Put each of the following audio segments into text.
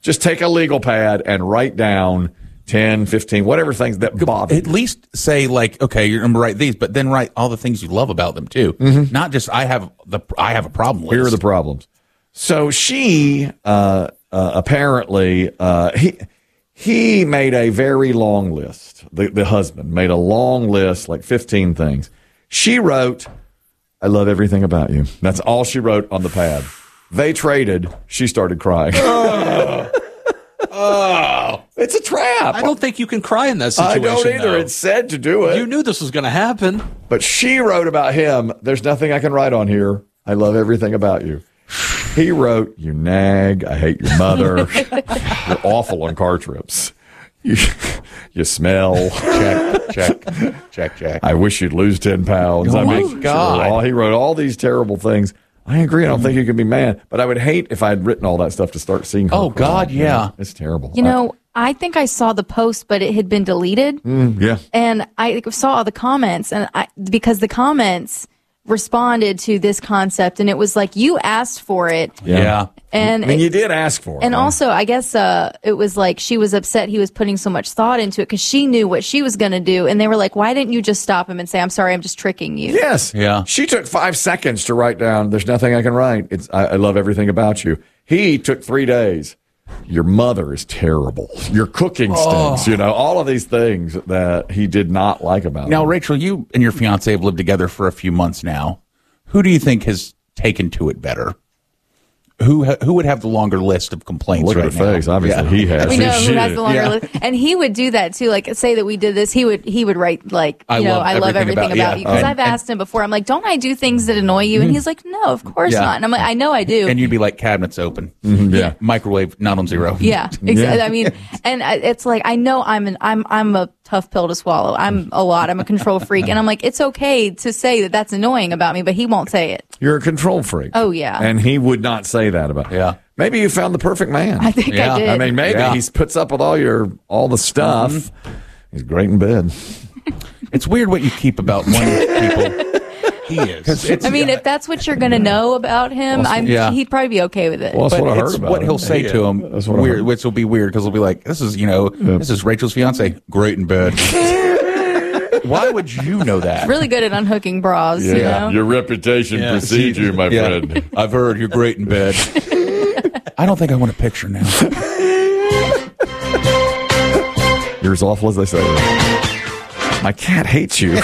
Just take a legal pad and write down 10, 15, whatever things that bother you. At least say, like, okay, you're going to write these, but then write all the things you love about them, too. Not just, I have a problem with. Here are the problems. So she, apparently, he made a very long list. The husband made a long list, like 15 things. She wrote, I love everything about you. That's all she wrote on the pad. They traded. She started crying. Oh, it's a trap. I don't think you can cry in that situation. I don't either. Though. It said to do it. You knew this was going to happen. But she wrote about him, there's nothing I can write on here. I love everything about you. He wrote, you nag. I hate your mother. You're awful on car trips. You smell. Check. I wish you'd lose 10 pounds. Oh, I my mean, God. Sure, he wrote all these terrible things. I agree. I don't think you can be mad, but I would hate if I had written all that stuff to start seeing her cry. God, yeah. It's terrible. You know, I think I saw the post, but it had been deleted. Yeah. And I saw the comments, and because the comments responded to this concept, and it was like, you asked for it. Yeah. And I mean, you did ask for it. And also, I guess it was like she was upset he was putting so much thought into it because she knew what she was going to do. And they were like, why didn't you just stop him and say, I'm sorry, I'm just tricking you? Yes. Yeah. She took 5 seconds to write down, there's nothing I can write. I love everything about you. He took 3 days. Your mother is terrible. Your cooking stinks. You know, all of these things that he did not like about Now, him. Rachel, you and your fiance have lived together for a few months now. Who do you think has taken to it better? Who would have the longer list of complaints? Look right at her now? face. Obviously, he has. We know who She has did. the longer list. And he would do that too. Like, say that we did this, he would write like, I love everything about you. Because I've asked him before. I'm like, don't I do things that annoy you? And he's like, no, of course not. And I'm like, I know I do. And you'd be like, cabinets open. Yeah. Microwave not on 0. Yeah, exactly. Yeah. I mean, and it's like, I know I'm a tough pill to swallow. I'm a control freak. And I'm like, it's okay to say that that's annoying about me, but he won't say it. You're a control freak. Oh, yeah. And he would not say that about you. Yeah. Maybe you found the perfect man. I think I did. I mean, maybe he puts up with all the stuff. He's great in bed. It's weird what you keep about one people. He is. I mean, if that's what you're going to know about him, he'd probably be okay with it. Well, that's But what I heard it's about what him. he'll say to him, That's what I weird, heard. which will be weird because he'll be like, this is Rachel's fiance, great in bed. Why would you know that? Really good at unhooking bras, you know? Your reputation precedes you, my friend. I've heard you're great in bed. I don't think I want a picture now. You're as awful as they say. My cat hates you.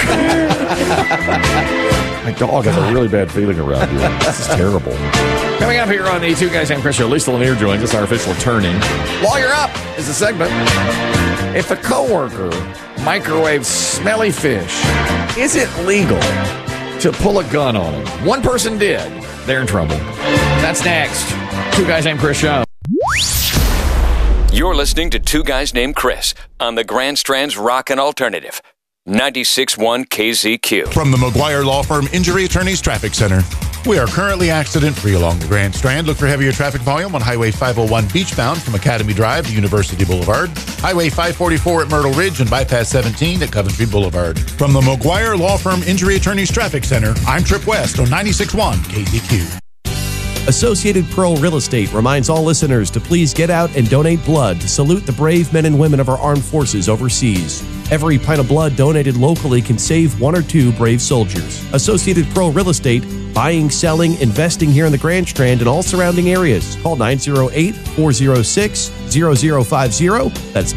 My dog has a really bad feeling around you. This is terrible. Coming up here on the Two Guys Named Chris show, Lisa Lanier joins us, our official attorney. Lawyer Up is the segment. If a coworker microwaves smelly fish, is it legal to pull a gun on him? One person did. They're in trouble. That's next. Two Guys Named Chris show. You're listening to Two Guys Named Chris on the Grand Strand's Rockin' Alternative. 96.1 KZQ. From the McGuire Law Firm Injury Attorneys Traffic Center. We are currently accident-free along the Grand Strand. Look for heavier traffic volume on Highway 501 beachbound from Academy Drive to University Boulevard, Highway 544 at Myrtle Ridge, and Bypass 17 at Coventry Boulevard. From the McGuire Law Firm Injury Attorneys Traffic Center, I'm Trip West on 96.1 KZQ. Associated Pearl Real Estate reminds all listeners to please get out and donate blood to salute the brave men and women of our armed forces overseas. Every pint of blood donated locally can save 1 or 2 brave soldiers. Associated Pearl Real Estate, buying, selling, investing here in the Grand Strand and all surrounding areas. Call 908-406-0050. That's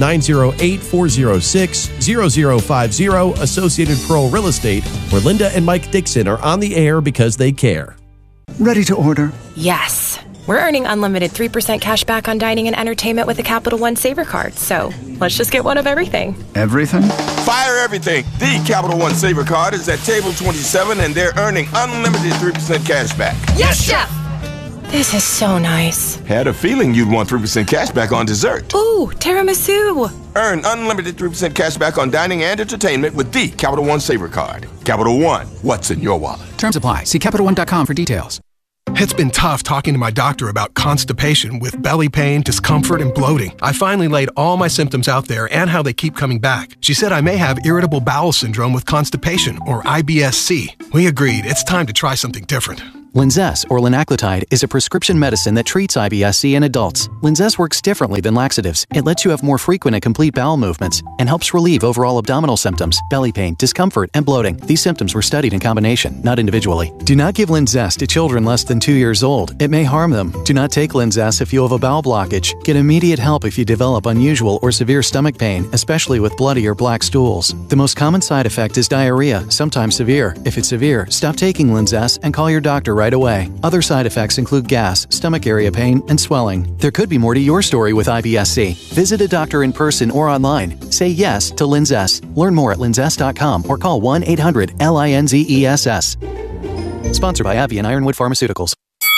908-406-0050. Associated Pearl Real Estate, where Linda and Mike Dixon are on the air because they care. Ready to order? Yes. We're earning unlimited 3% cash back on dining and entertainment with a Capital One Saver card. So let's just get one of everything. Everything? Fire everything. The Capital One Saver card is at table 27 and they're earning unlimited 3% cash back. Yes, Chef! This is so nice. Had a feeling you'd want 3% cash back on dessert. Ooh, tiramisu. Earn unlimited 3% cash back on dining and entertainment with the Capital One Saver card. Capital One, what's in your wallet? Terms apply. See CapitalOne.com for details. It's been tough talking to my doctor about constipation with belly pain, discomfort, and bloating. I finally laid all my symptoms out there and how they keep coming back. She said I may have irritable bowel syndrome with constipation, or IBS-C. We agreed it's time to try something different. Linzess, or linaclotide, is a prescription medicine that treats IBS-C in adults. Linzess works differently than laxatives. It lets you have more frequent and complete bowel movements and helps relieve overall abdominal symptoms, belly pain, discomfort, and bloating. These symptoms were studied in combination, not individually. Do not give Linzess to children less than 2 years old. It may harm them. Do not take Linzess if you have a bowel blockage. Get immediate help if you develop unusual or severe stomach pain, especially with bloody or black stools. The most common side effect is diarrhea, sometimes severe. If it's severe, stop taking Linzess and call your doctor right away. Other side effects include gas, stomach area pain, and swelling. There could be more to your story with IBS-C. Visit a doctor in person or online. Say yes to Linzess. Learn more at linzess.com or call 1-800-LINZESS. Sponsored by AbbVie and Ironwood Pharmaceuticals.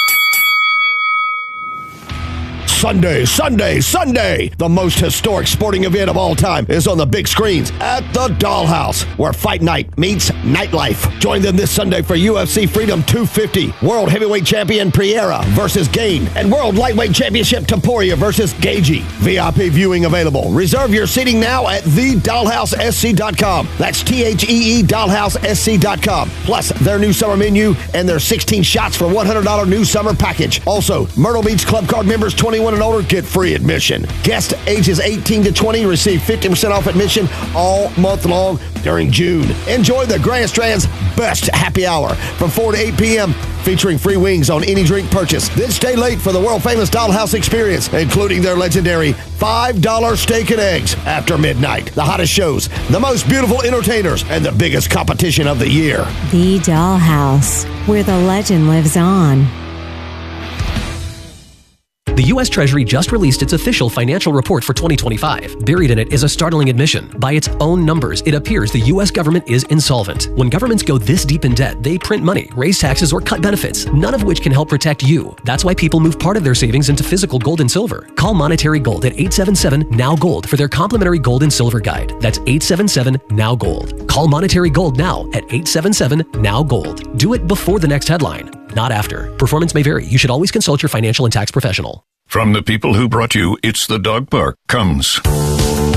Sunday, Sunday, Sunday! The most historic sporting event of all time is on the big screens at the Dollhouse, where Fight Night meets nightlife. Join them this Sunday for UFC Freedom 250, World Heavyweight Champion Pereira versus Gain, and World Lightweight Championship Topuria versus Gagey. VIP viewing available. Reserve your seating now at thedollhousesc.com. That's THEE dollhousesc.com. Plus their new summer menu and their 16 shots for $100 new summer package. Also, Myrtle Beach Club Card members 21 and older get free admission. Guests ages 18 to 20 receive 50% off admission all month long during June. Enjoy the Grand Strand's best happy hour from 4 to 8 p.m. featuring free wings on any drink purchase. Then stay late for the world-famous Dollhouse experience, including their legendary $5 steak and eggs after midnight. The hottest shows, the most beautiful entertainers, and the biggest competition of the year. The Dollhouse, where the legend lives on. The U.S. Treasury just released its official financial report for 2025. Buried in it is a startling admission. By its own numbers, it appears the U.S. government is insolvent. When governments go this deep in debt, they print money, raise taxes, or cut benefits, none of which can help protect you. That's why people move part of their savings into physical gold and silver. Call Monetary Gold at 877-NOW-GOLD for their complimentary gold and silver guide. That's 877-NOW-GOLD. Call Monetary Gold now at 877-NOW-GOLD. Do it before the next headline, not after. Performance may vary. You should always consult your financial and tax professional. From the people who brought you It's the Dog Park comes